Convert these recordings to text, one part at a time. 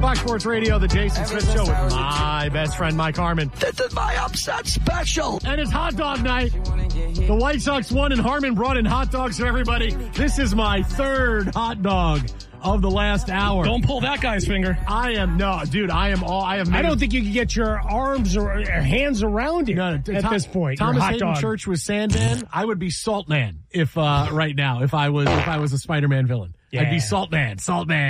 Fox Sports Radio, the Jason Smith Show with my best friend, Mike Harmon. This is my upset special. And it's hot dog night. The White Sox won and Harmon brought in hot dogs for everybody. This is my third hot dog of the last hour. Don't pull that guy's finger. I don't think you can get your arms or hands around it at this point. Thomas Hayden Church was Sandman. I would be Saltman if right now if I was a Spider-Man villain. Yeah. I'd be Saltman.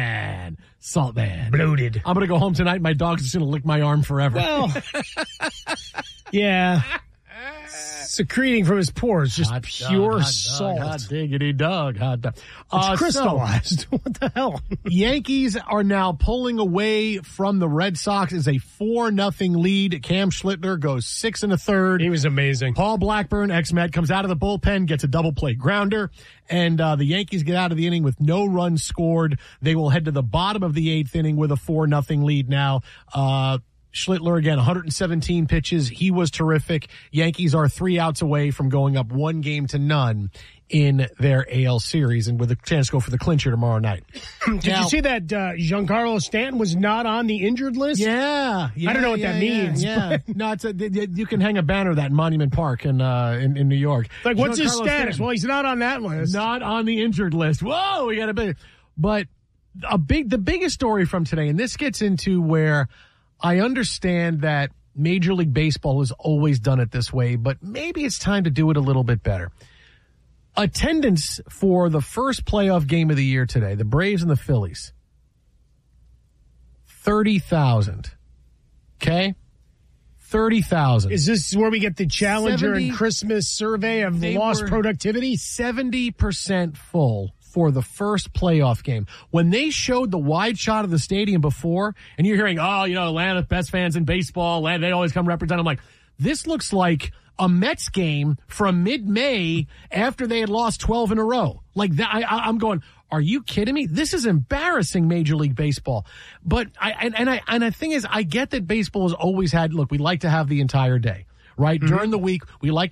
Bloated. I'm gonna go home tonight. My dog's just gonna lick my arm forever. Well, yeah. Secreting from his pores, just pure salt. Hot diggity dog. Hot dog. It's crystallized. What the hell? Yankees are now pulling away from the Red Sox. It's a 4-0 lead. Cam Schlittler goes 6 1/3. He was amazing. Paul Blackburn, ex-Met, comes out of the bullpen, gets a double play grounder, and the Yankees get out of the inning with no runs scored. They will head to the bottom of the 8th inning with a 4-0 lead now. Schlittler, again, 117 pitches. He was terrific. Yankees are 3 outs away from going up 1-0 in their AL series and with a chance to go for the clincher tomorrow night. Did you see that Giancarlo Stanton was not on the injured list? Yeah. I don't know what that means. Yeah. No, you can hang a banner of that in Monument Park in New York. Like, what's his status? Stanton, well, he's not on that list. Not on the injured list. Whoa, we got a big. But the biggest story from today, and this gets into where I understand that Major League Baseball has always done it this way, but maybe it's time to do it a little bit better. Attendance for the first playoff game of the year today, the Braves and the Phillies, 30,000. Okay? 30,000. Is this where we get the Challenger and Christmas survey of lost productivity? 70% full for the first playoff game. When they showed the wide shot of the stadium before, and you're hearing, Atlanta, best fans in baseball, they always come represent. I'm like, this looks like a Mets game from mid-May after they had lost 12 in a row. Like that, I'm going, are you kidding me? This is embarrassing, Major League Baseball. But the thing is, I get that baseball has always had, look, we like to have the entire day, right? Mm-hmm. During the week, we like